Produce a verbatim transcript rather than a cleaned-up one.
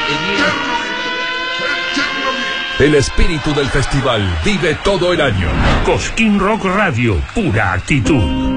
El espíritu del festival vive todo el año. Cosquín Rock Radio, pura actitud.